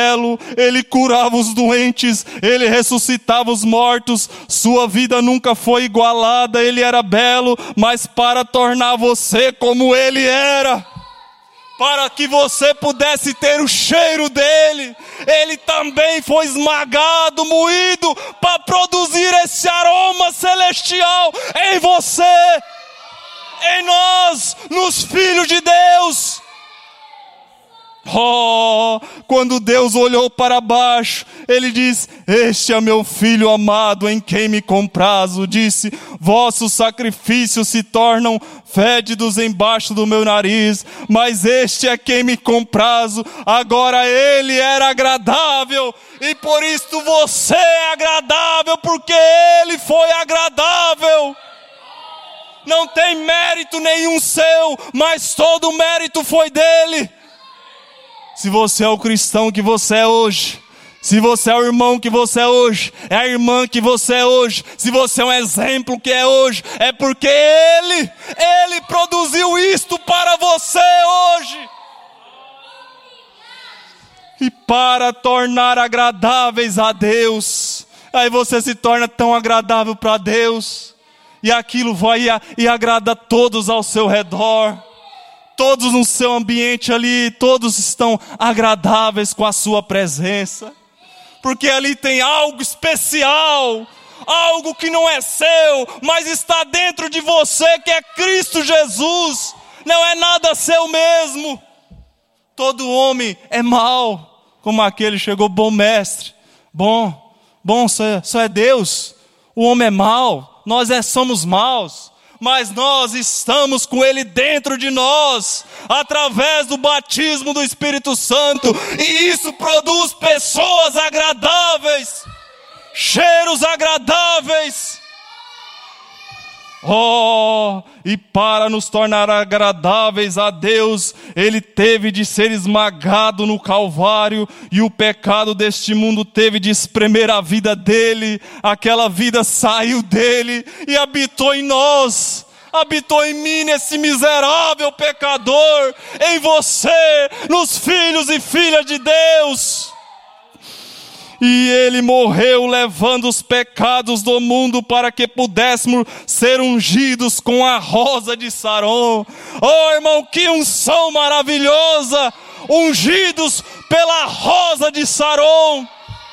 Ele curava os doentes, ele ressuscitava os mortos, sua vida nunca foi igualada, ele era belo, mas para tornar você como ele era, para que você pudesse ter o cheiro dele, ele também foi esmagado, moído, para produzir esse aroma celestial em você, em nós, nos filhos de Deus. Oh, quando Deus olhou para baixo, ele diz: este é meu filho amado em quem me comprazo. Disse: vossos sacrifícios se tornam fédidos embaixo do meu nariz, mas este é quem me comprazo. Agora ele era agradável, e por isso você é agradável, porque ele foi agradável. Não tem mérito nenhum seu, mas todo o mérito foi dele. Se você é o cristão que você é hoje, se você é o irmão que você é hoje, é a irmã que você é hoje, se você é um exemplo que é hoje, é porque Ele produziu isto para você hoje. E para tornar agradáveis a Deus, aí você se torna tão agradável para Deus, e aquilo vai e agrada todos ao seu redor. Todos no seu ambiente ali, todos estão agradáveis com a sua presença. Porque ali tem algo especial, algo que não é seu, mas está dentro de você, que é Cristo Jesus. Não é nada seu mesmo. Todo homem é mau, como aquele chegou: bom mestre, bom, só é Deus. O homem é mau, nós somos maus. Mas nós estamos com Ele dentro de nós, através do batismo do Espírito Santo. E isso produz pessoas agradáveis, cheiros agradáveis. Oh, e para nos tornar agradáveis a Deus, Ele teve de ser esmagado no Calvário, e o pecado deste mundo teve de espremer a vida dele. Aquela vida saiu dele e habitou em nós, habitou em mim, nesse miserável pecador, em você, nos filhos e filhas de Deus. E Ele morreu levando os pecados do mundo para que pudéssemos ser ungidos com a rosa de Saron. Oh, irmão, que unção maravilhosa! Ungidos pela rosa de Saron.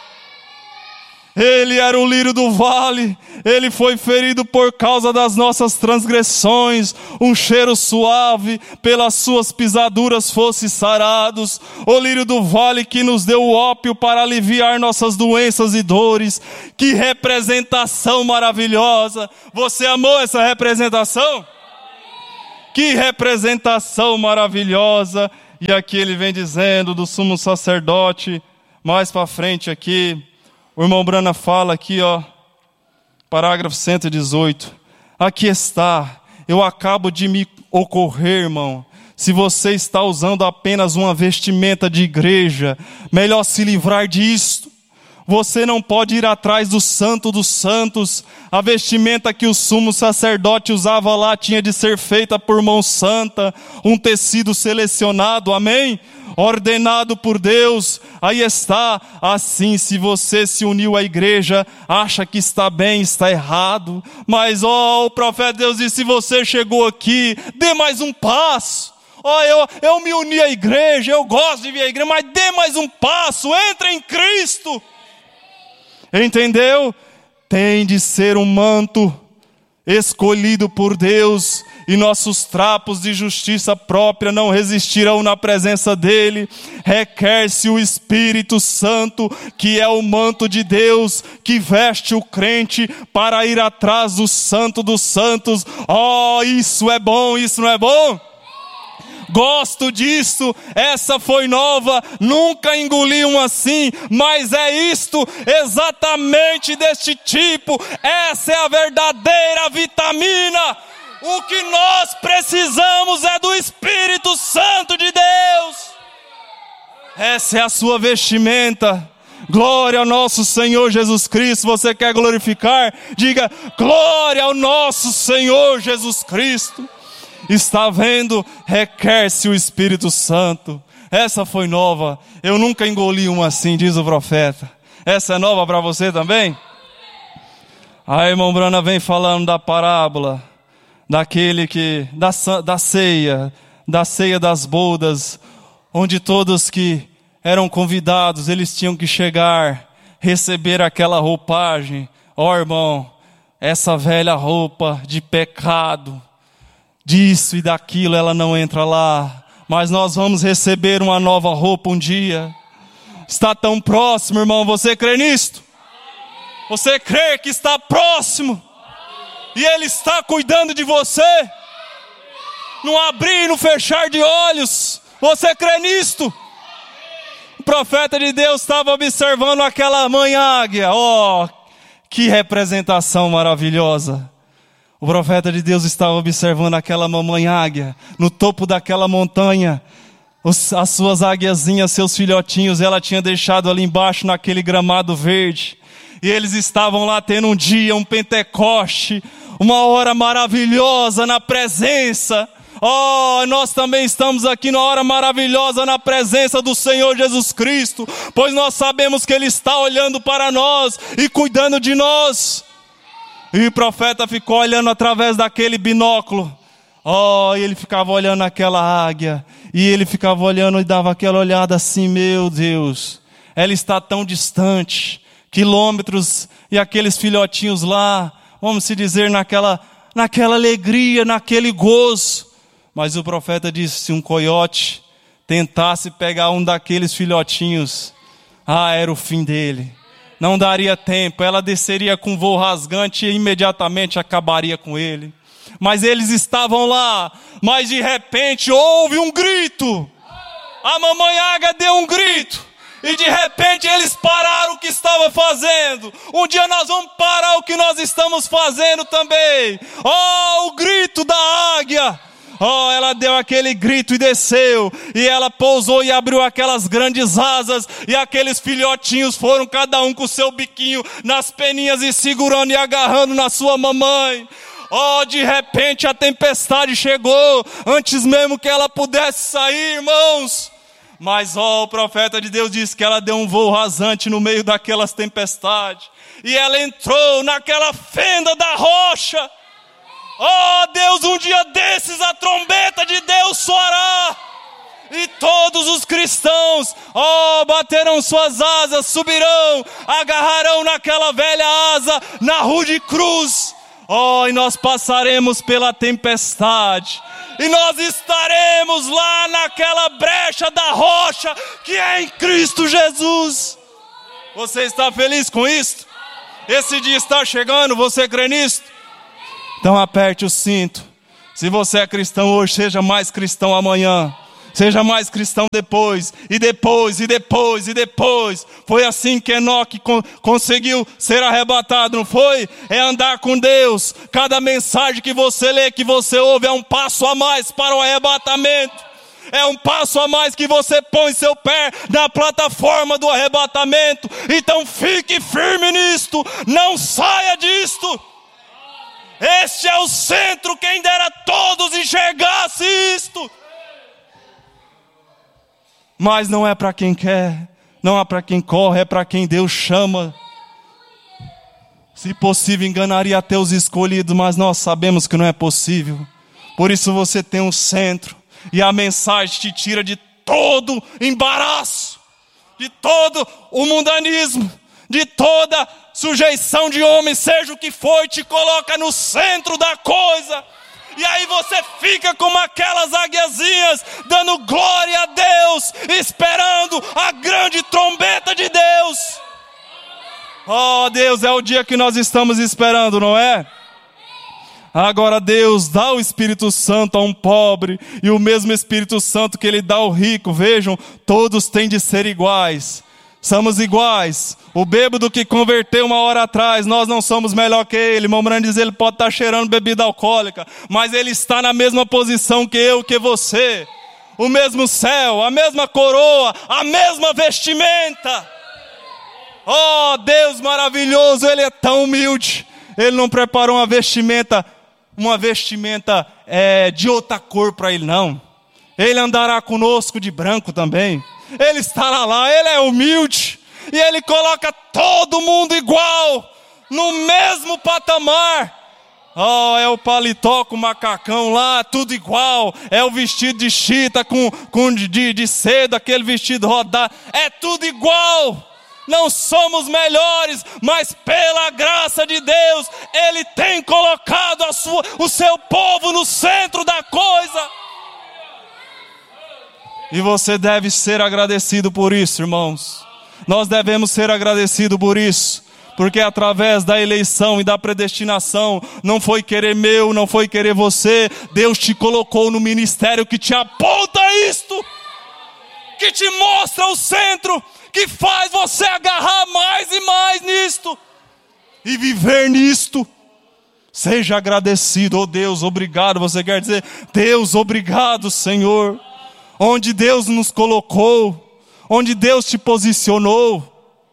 Ele era o lírio do vale, Ele foi ferido por causa das nossas transgressões, um cheiro suave, pelas suas pisaduras fosse sarados. O lírio do vale que nos deu o ópio para aliviar nossas doenças e dores. Que representação maravilhosa! Você amou essa representação? Que representação maravilhosa! E aqui ele vem dizendo do sumo sacerdote, mais para frente aqui. O irmão Brana fala aqui, parágrafo 118. Aqui está, eu acabo de me ocorrer, irmão. Se você está usando apenas uma vestimenta de igreja, melhor se livrar disto. Você não pode ir atrás do santo dos santos. A vestimenta que o sumo sacerdote usava lá tinha de ser feita por mão santa, um tecido selecionado, amém? Ordenado por Deus. Aí está. Assim, se você se uniu à igreja, acha que está bem, está errado. Mas o profeta Deus disse: se você chegou aqui, dê mais um passo. Eu me uni à igreja, eu gosto de vir à igreja, mas dê mais um passo, entre em Cristo. Entendeu? Tem de ser um manto escolhido por Deus, e nossos trapos de justiça própria não resistirão na presença dele. Requer-se o Espírito Santo, que é o manto de Deus, que veste o crente para ir atrás do santo dos santos. Oh, isso é bom, isso não é bom? Gosto disso, essa foi nova, nunca engoli uma assim, mas é isto, exatamente deste tipo. Essa é a verdadeira vitamina. O que nós precisamos é do Espírito Santo de Deus. Essa é a sua vestimenta. Glória ao nosso Senhor Jesus Cristo. Você quer glorificar? Diga: glória ao nosso Senhor Jesus Cristo. Está vendo? Requer-se o Espírito Santo. Essa foi nova. Eu nunca engoli uma assim, diz o profeta. Essa é nova para você também? Aí, irmão Brana vem falando da parábola, da ceia das bodas, onde todos que eram convidados, eles tinham que chegar, receber aquela roupagem. Ó, irmão, essa velha roupa de pecado, disso e daquilo, ela não entra lá. Mas nós vamos receber uma nova roupa um dia. Está tão próximo, irmão, você crê nisto? Você crê que está próximo? E Ele está cuidando de você? No abrir e no fechar de olhos. Você crê nisto? O profeta de Deus estava observando aquela mãe águia. Oh, que representação maravilhosa. O profeta de Deus estava observando aquela mamãe águia. No topo daquela montanha. As suas águiazinhas, seus filhotinhos, ela tinha deixado ali embaixo naquele gramado verde. E eles estavam lá tendo um dia, um Pentecoste, uma hora maravilhosa na presença. Oh, nós também estamos aqui na hora maravilhosa na presença do Senhor Jesus Cristo, pois nós sabemos que Ele está olhando para nós e cuidando de nós. E o profeta ficou olhando através daquele binóculo. Oh, e ele ficava olhando aquela águia, e ele ficava olhando e dava aquela olhada assim, meu Deus, ela está tão distante, quilômetros, e aqueles filhotinhos lá, vamos se dizer, naquela alegria, naquele gozo. Mas o profeta disse, se um coiote tentasse pegar um daqueles filhotinhos, era o fim dele. Não daria tempo, ela desceria com voo rasgante e imediatamente acabaria com ele. Mas eles estavam lá, mas de repente houve um grito. A mamãe águia deu um grito. E de repente eles pararam o que estavam fazendo. Um dia nós vamos parar o que nós estamos fazendo também. Oh, o grito da águia. Oh, ela deu aquele grito e desceu. E ela pousou e abriu aquelas grandes asas. E aqueles filhotinhos foram cada um com o seu biquinho nas peninhas e segurando e agarrando na sua mamãe. Oh, de repente a tempestade chegou. Antes mesmo que ela pudesse sair, irmãos. Mas o profeta de Deus disse que ela deu um voo rasante no meio daquelas tempestades. E ela entrou naquela fenda da rocha. Oh Deus, um dia desses a trombeta de Deus soará. E todos os cristãos, baterão suas asas, subirão, agarrarão naquela velha asa, na rude cruz. E nós passaremos pela tempestade. E nós estaremos lá naquela brecha da rocha que é em Cristo Jesus. Você está feliz com isso? Esse dia está chegando, você crê nisso? Então aperte o cinto. Se você é cristão hoje, seja mais cristão amanhã. Seja mais cristão depois, e depois, e depois, e depois. Foi assim que Enoque conseguiu ser arrebatado, não foi? É andar com Deus. Cada mensagem que você lê, que você ouve, é um passo a mais para o arrebatamento. É um passo a mais que você põe seu pé na plataforma do arrebatamento. Então fique firme nisto, não saia disto. Este é o centro, quem dera todos enxergasse isto. Mas não é para quem quer, não é para quem corre, é para quem Deus chama. Se possível, enganaria até os escolhidos, mas nós sabemos que não é possível. Por isso você tem um centro, e a mensagem te tira de todo embaraço, de todo o mundanismo, de toda sujeição de homem, seja o que for, te coloca no centro da coisa. E aí você fica como aquelas águiazinhas, dando glória a Deus, esperando a grande trombeta de Deus. Oh Deus, é o dia que nós estamos esperando, não é? Agora Deus dá o Espírito Santo a um pobre, e o mesmo Espírito Santo que Ele dá ao rico, vejam, todos têm de ser iguais. Somos iguais. O bêbado que converteu uma hora atrás, nós não somos melhor que ele. Irmão Brando diz, ele pode estar cheirando bebida alcoólica, mas ele está na mesma posição que eu, que você. O mesmo céu, a mesma coroa, a mesma vestimenta. Oh Deus maravilhoso, Ele é tão humilde. Ele não preparou uma vestimenta de outra cor para Ele, não. Ele andará conosco de branco também. Ele estará lá, Ele é humilde. E Ele coloca todo mundo igual, no mesmo patamar. Oh, é o paletó com o macacão lá, tudo igual. É o vestido de chita de seda, aquele vestido rodado. É tudo igual. Não somos melhores, mas pela graça de Deus, Ele tem colocado o seu povo no centro da coisa. E você deve ser agradecido por isso, irmãos. Nós devemos ser agradecidos por isso. Porque através da eleição e da predestinação, não foi querer meu, não foi querer você. Deus te colocou no ministério que te aponta isto. Que te mostra o centro. Que faz você agarrar mais e mais nisto. E viver nisto. Seja agradecido, oh Deus, obrigado. Você quer dizer, Deus, obrigado, Senhor. Onde Deus nos colocou. Onde Deus te posicionou.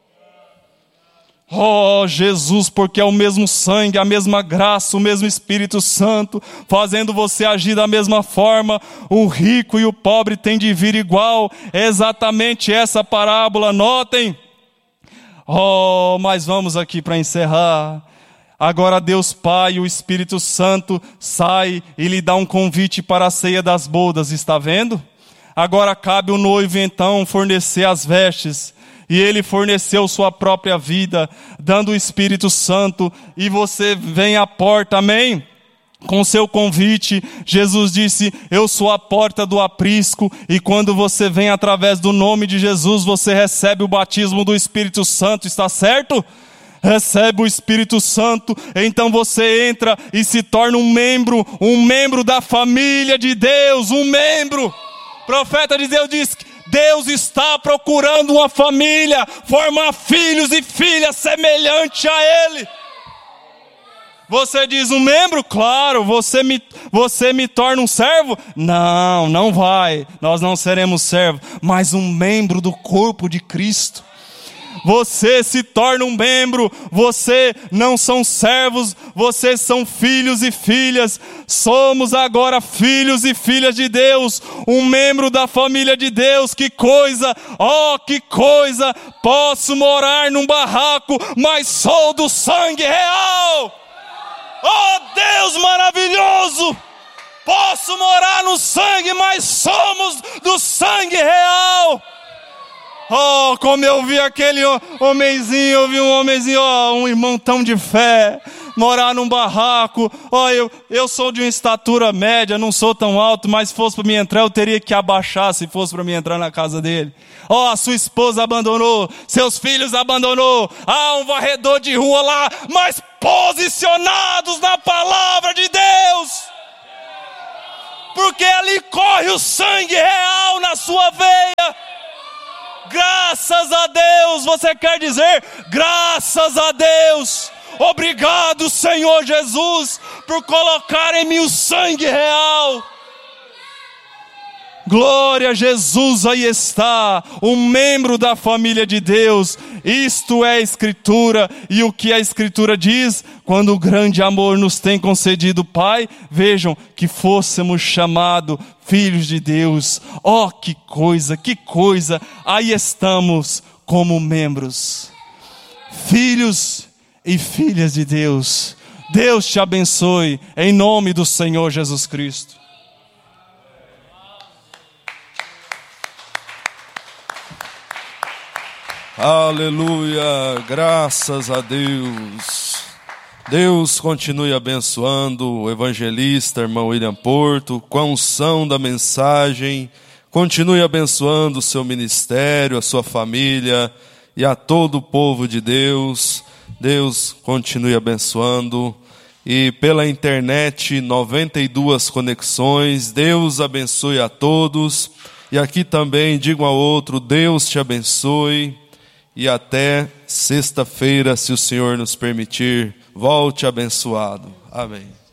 Oh Jesus, porque é o mesmo sangue, a mesma graça, o mesmo Espírito Santo, fazendo você agir da mesma forma. O rico e o pobre têm de vir igual. É exatamente essa parábola, notem. Oh, mas vamos aqui para encerrar. Agora Deus Pai e o Espírito Santo sai e lhe dá um convite para a ceia das bodas, está vendo? Agora cabe o noivo então fornecer as vestes. E Ele forneceu sua própria vida, dando o Espírito Santo, e você vem à porta, amém? Com seu convite, Jesus disse, eu sou a porta do aprisco, e quando você vem através do nome de Jesus, você recebe o batismo do Espírito Santo, está certo? Recebe o Espírito Santo, então você entra e se torna um membro da família de Deus, um membro. O profeta de Deus diz que Deus está procurando uma família, formar filhos e filhas semelhantes a Ele. Você diz um membro? Claro, você me torna um servo? Não, não vai, nós não seremos servos, mas um membro do corpo de Cristo. Você se torna um membro, você não são servos, vocês são filhos e filhas. Somos agora filhos e filhas de Deus, um membro da família de Deus. Que coisa, oh que coisa, posso morar num barraco, mas sou do sangue real. Oh Deus maravilhoso, posso morar no sangue, mas somos do sangue real. Oh, como eu vi aquele homenzinho, eu vi um homenzinho, um irmão tão de fé, morar num barraco. Eu sou de uma estatura média, não sou tão alto, mas se fosse para mim entrar, eu teria que abaixar se fosse para mim entrar na casa dele. A sua esposa abandonou, seus filhos abandonou, um varredor de rua lá, mas posicionados na palavra de Deus. Porque ali corre o sangue real na sua veia. Graças a Deus, você quer dizer, graças a Deus, obrigado Senhor Jesus, por colocar em mim o sangue real. Glória a Jesus, aí está, um membro da família de Deus. Isto é a Escritura, e o que a Escritura diz? Quando o grande amor nos tem concedido o Pai, vejam, que fôssemos chamados filhos de Deus. Oh, que coisa, aí estamos como membros, filhos e filhas de Deus. Deus te abençoe, em nome do Senhor Jesus Cristo. Aleluia, graças a Deus. Deus continue abençoando o evangelista, irmão William Porto, com a unção da mensagem. Continue abençoando o seu ministério, a sua família e a todo o povo de Deus. Deus continue abençoando. E pela internet, 92 conexões. Deus abençoe a todos. E aqui também digo ao outro, Deus te abençoe. E até sexta-feira, se o Senhor nos permitir, volte abençoado. Amém.